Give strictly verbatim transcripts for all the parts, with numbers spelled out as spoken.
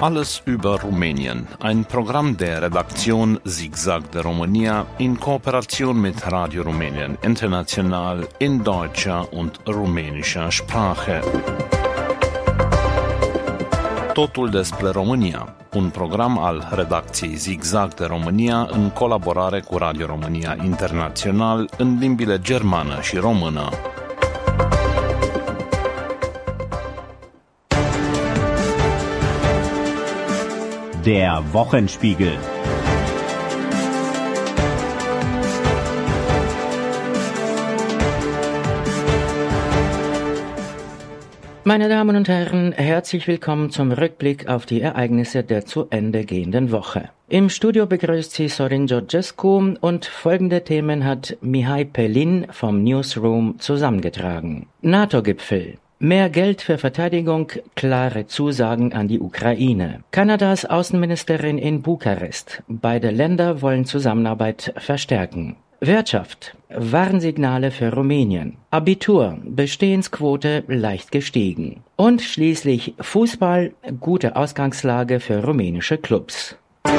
Alles über Rumänien, ein Programm der Redaktion Zigzag de România in Kooperation mit Radio Rumänien International in deutscher und rumänischer Sprache. Totul despre România, un program al redacției Zigzag de România în colaborare cu Radio România International în limbile germană și română. Der Wochenspiegel. Meine Damen und Herren, herzlich willkommen zum Rückblick auf die Ereignisse der zu Ende gehenden Woche. Im Studio begrüßt Sie Sorin Georgescu und folgende Themen hat Mihai Pelin vom Newsroom zusammengetragen. NATO-Gipfel. Mehr Geld für Verteidigung, klare Zusagen an die Ukraine. Kanadas Außenministerin in Bukarest. Beide Länder wollen Zusammenarbeit verstärken. Wirtschaft. Warnsignale für Rumänien. Abitur. Bestehensquote leicht gestiegen. Und schließlich Fußball. Gute Ausgangslage für rumänische Clubs.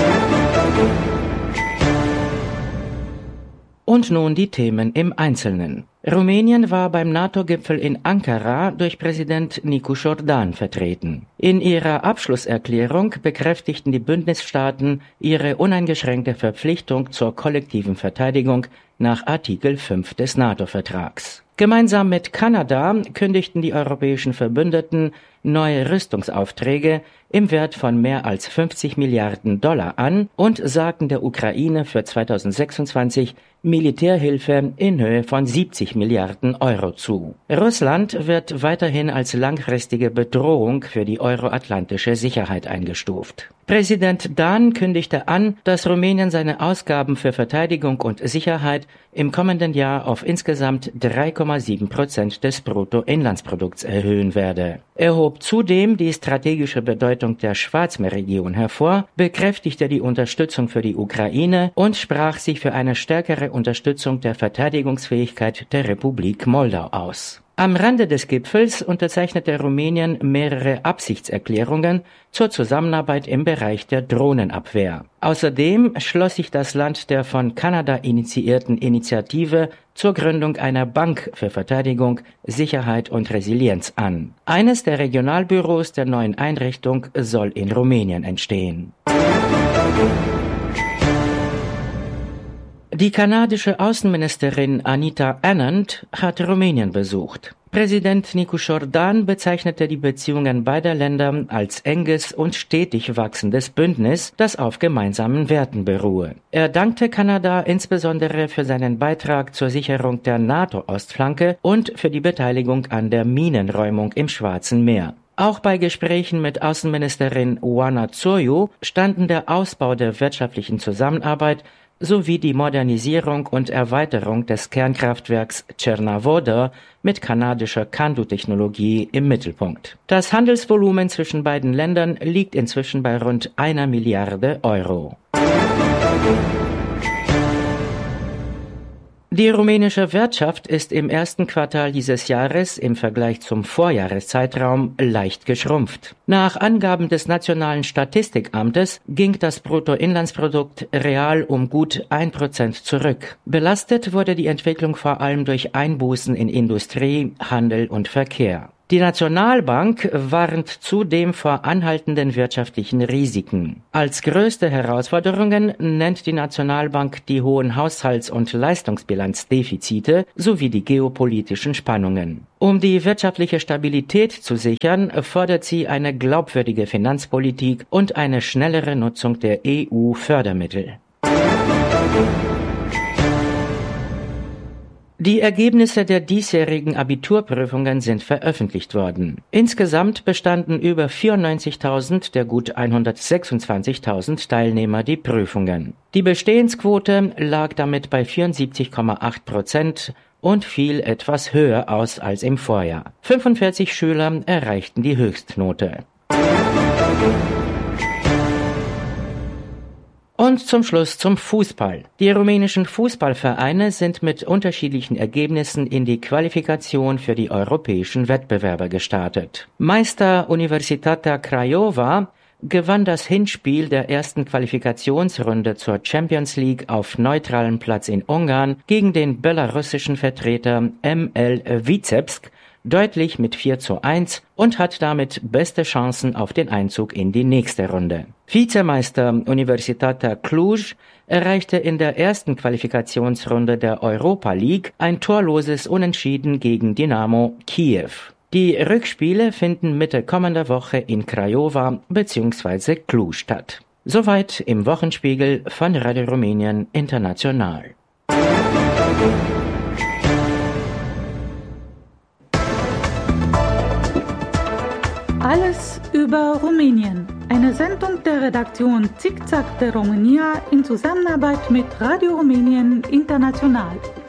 Und nun die Themen im Einzelnen. Rumänien war beim NATO-Gipfel in Ankara durch Präsident Nicu Jordan vertreten. In ihrer Abschlusserklärung bekräftigten die Bündnisstaaten ihre uneingeschränkte Verpflichtung zur kollektiven Verteidigung nach Artikel fünf des NATO-Vertrags. Gemeinsam mit Kanada kündigten die europäischen Verbündeten neue Rüstungsaufträge im Wert von mehr als fünfzig Milliarden Dollar an und sagten der Ukraine für zweitausendsechsundzwanzig Militärhilfe in Höhe von siebzig Milliarden Euro zu. Russland wird weiterhin als langfristige Bedrohung für die euroatlantische Sicherheit eingestuft. Präsident Dan kündigte an, dass Rumänien seine Ausgaben für Verteidigung und Sicherheit im kommenden Jahr auf insgesamt drei Komma sieben Prozent des Bruttoinlandsprodukts erhöhen werde. Er hob zudem die strategische Bedeutung der Schwarzmeerregion hervor, bekräftigte die Unterstützung für die Ukraine und sprach sich für eine stärkere Unterstützung der Verteidigungsfähigkeit der Republik Moldau aus. Am Rande des Gipfels unterzeichnete Rumänien mehrere Absichtserklärungen zur Zusammenarbeit im Bereich der Drohnenabwehr. Außerdem schloss sich das Land der von Kanada initiierten Initiative zur Gründung einer Bank für Verteidigung, Sicherheit und Resilienz an. Eines der Regionalbüros der neuen Einrichtung soll in Rumänien entstehen. Die kanadische Außenministerin Anita Anand hat Rumänien besucht. Präsident Nicu Jordan bezeichnete die Beziehungen beider Länder als enges und stetig wachsendes Bündnis, das auf gemeinsamen Werten beruhe. Er dankte Kanada insbesondere für seinen Beitrag zur Sicherung der NATO-Ostflanke und für die Beteiligung an der Minenräumung im Schwarzen Meer. Auch bei Gesprächen mit Außenministerin Oana Zoiu standen der Ausbau der wirtschaftlichen Zusammenarbeit sowie die Modernisierung und Erweiterung des Kernkraftwerks Cernavodă mit kanadischer Candu-Technologie im Mittelpunkt. Das Handelsvolumen zwischen beiden Ländern liegt inzwischen bei rund einer Milliarde Euro. Die rumänische Wirtschaft ist im ersten Quartal dieses Jahres im Vergleich zum Vorjahreszeitraum leicht geschrumpft. Nach Angaben des Nationalen Statistikamtes ging das Bruttoinlandsprodukt real um gut ein Prozent zurück. Belastet wurde die Entwicklung vor allem durch Einbußen in Industrie, Handel und Verkehr. Die Nationalbank warnt zudem vor anhaltenden wirtschaftlichen Risiken. Als größte Herausforderungen nennt die Nationalbank die hohen Haushalts- und Leistungsbilanzdefizite sowie die geopolitischen Spannungen. Um die wirtschaftliche Stabilität zu sichern, fordert sie eine glaubwürdige Finanzpolitik und eine schnellere Nutzung der E U-Fördermittel. Die Ergebnisse der diesjährigen Abiturprüfungen sind veröffentlicht worden. Insgesamt bestanden über vierundneunzigtausend der gut hundertsechsundzwanzigtausend Teilnehmer die Prüfungen. Die Bestehensquote lag damit bei vierundsiebzig Komma acht Prozent und fiel etwas höher aus als im Vorjahr. fünfundvierzig Schüler erreichten die Höchstnote. Und zum Schluss zum Fußball. Die rumänischen Fußballvereine sind mit unterschiedlichen Ergebnissen in die Qualifikation für die europäischen Wettbewerbe gestartet. Meister Universitatea Craiova gewann das Hinspiel der ersten Qualifikationsrunde zur Champions League auf neutralem Platz in Ungarn gegen den belarussischen Vertreter M L Vitebsk deutlich mit vier zu eins und hat damit beste Chancen auf den Einzug in die nächste Runde. Vizemeister Universitatea Cluj erreichte in der ersten Qualifikationsrunde der Europa League ein torloses Unentschieden gegen Dynamo Kiew. Die Rückspiele finden Mitte kommender Woche in Craiova bzw. Cluj statt. Soweit im Wochenspiegel von Radio Rumänien International. Alles über Rumänien. Eine Sendung der Redaktion Zigzag de România in Zusammenarbeit mit Radio Rumänien International.